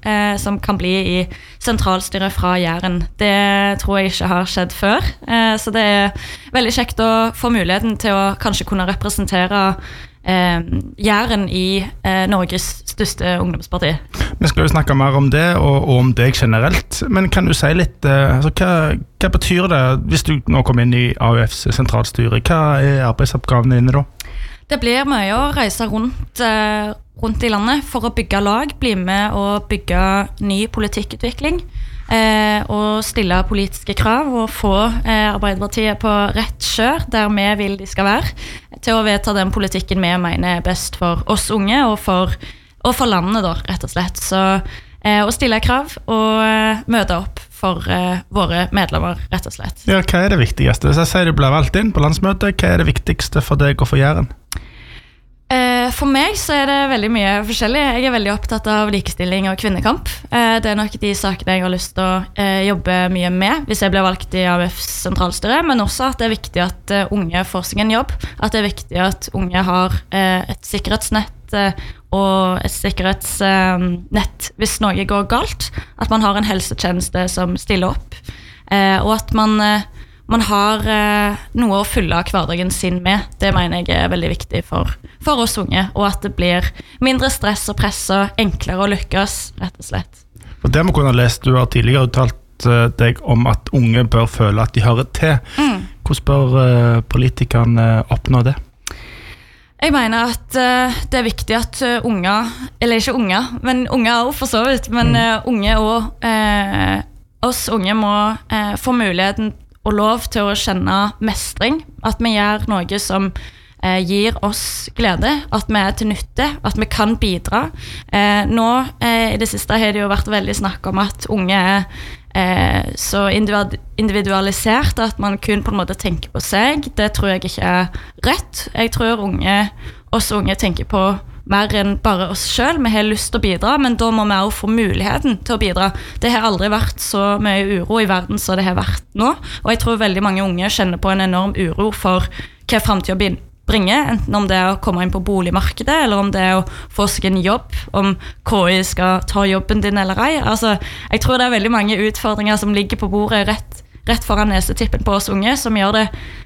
som kan bli i sentralstyret fra Jæren. Det tror jeg ikke har skjedd før, så det veldig kjekt å få muligheten til å kanskje kunne representere Jæren i Norges største ungdomsparti. Vi skal jo snakke mer om det og om deg generelt, men kan du si litt, altså, hva betyr det hvis du nå kommer inn i AUFs sentralstyre? Hva arbeidsoppgavene dine da? Det blir mye å reise rundt i landet for å bygge lag, bli med og bygge ny politikkutvikling, og stille politiske krav og få Arbeiderpartiet på rett kjør der vi vil de skal være, til å vedta den politikken vi mener er best for oss unge og for landet da, rett og slett. Så å stille krav og møte opp for våre medlemmer, rett og slett. Ja, hva det viktigste? Hvis jeg sier du blir valgt inn på landsmøtet, hva det viktigste for deg og for Jæren? For meg så det veldig mye forskjellig. Jeg veldig opptatt av likestilling og kvinnekamp. Det nok de sakene jeg har lyst til å jobbe mye med hvis jeg blir valgt i AUFs sentralstyre, men også at det viktig at unge får seg en jobb, at det viktig at unge har et sikkerhetsnett og et sikkerhetsnett hvis noe går galt, at man har en helsetjeneste som stiller opp, og at man har noe å fylle hverdagen sin med. Det mener jeg veldig viktig for oss unge, og at det blir mindre stress og press og enklere å lykkes, rett og slett. Og det må kunne lese, du har tidligere uttalt deg om at unge bør føle at de hører til. Hvordan bør politikerne oppnå det? Jeg mener at det viktig at unger, eller ikke unger, men unger også for så vidt, men unge og oss unge må få muligheten og lov til å kjenne mestring, at vi gjør noe som gir oss glede, at vi til nytte, at vi kan bidra. Nå i det siste har det jo vært veldig snakk om at unge så individualisert at man kun på en måte tenker på seg. Det tror jeg ikke rett. Jeg tror oss unge tenker på mer enn bare oss selv. Vi har lyst til å bidra, men da må vi også få muligheten til å bidra. Det har aldri vært så mye uro i verden som det har vært nå, og jeg tror veldig mange unge kjenner på en enorm uro for hva fremtiden bringer, enten om det å komme inn på boligmarkedet, eller om det å få seg en jobb, om KI skal ta jobben din eller ei. Altså, jeg tror det veldig mange utfordringer som ligger på bordet rett foran nesetippen på oss unge, som gjør det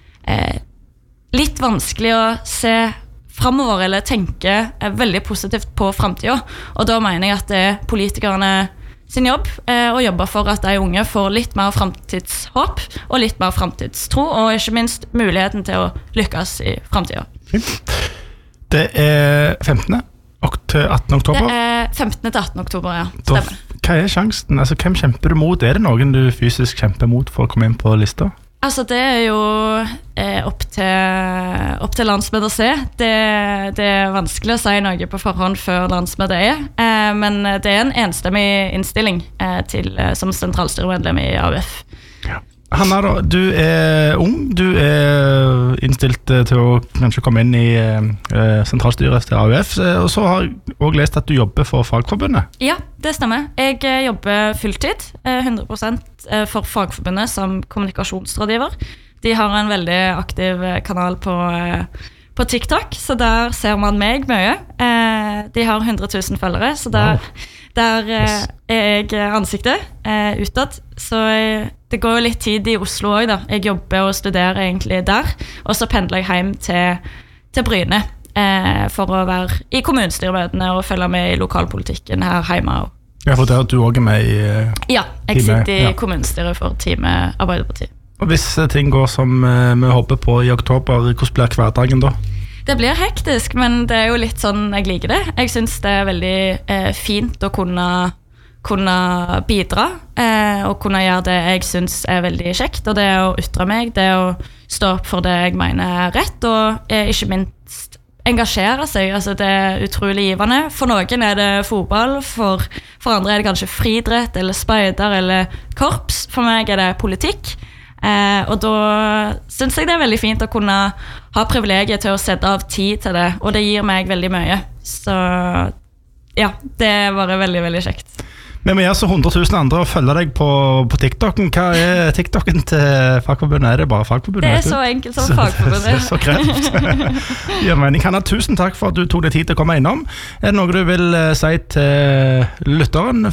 litt vanskelig å se fremover eller tenke veldig positivt på fremtiden. Og da mener jeg at det politikerne sin jobb å jobbe for at de unge får litt mer fremtidshåp og litt mer fremtidstro, og ikke minst muligheten til å lykkes i fremtiden. Det 15. til 18. oktober? Det 15. til 18. oktober, ja. Stemmer. Hva sjansen? Altså, hvem kjemper du mot? Det noen du fysisk kjemper mot for å komme inn på lista? Altså, det jo opp til landsmøtet å se. Det vanskelig å si noe på forhånd før landsmøtet men det en enstemmig innstilling som sentralstyremedlem i AUF. Ja. Hanna, da, du ung, du innstilt til å kanskje komme inn i sentralstyret til AUF, og så har jeg også lest at du jobber for Fagforbundet. Ja, det stemmer. Jeg jobber fulltid, 100% for Fagforbundet som kommunikasjonsrådgiver. De har en veldig aktiv kanal på TikTok, så der ser man meg mye. De har 100 000 følgere, så der jeg ansiktet utad, så det går jo litt tid i Oslo også da. Jeg jobber og studerer egentlig der, og så pendler jeg hjem til Bryne for å være i kommunestyremøtene og følge med i lokalpolitikken her hjemme. Ja, for det du også med i Ja, jeg sitter i kommunestyret for teamet Arbeiderpartiet. Og hvis ting går som vi håper på i oktober, hvordan blir hverdagen da? Det blir hektisk, men det jo litt sånn jeg liker det. Jeg synes det veldig fint å kunne bidra og kunne gjøre det jeg synes veldig kjekt, og det å ytre meg, det å stå opp for det jeg mener rett, og ikke minst engasjere seg. Altså, det utrolig givende. For noen det fotball, for andre det kanskje friidrett eller speider eller korps. For meg det politikk. Og da synes jeg det veldig fint å kunne ha privilegiet til å sette av tid til det, og det gir meg veldig mye. Så ja, det bare veldig, veldig kjekt. Men vi gjør så 100 000 andre og følger deg på TikToken. Hva TikToken til Fagforbundet? Det bare Fagforbundet? Det så enkelt som Fagforbundet. Så greit. Ja, men Hanna, tusen takk for at du tok deg tid til å komme innom. Det noe du vil si til lytteren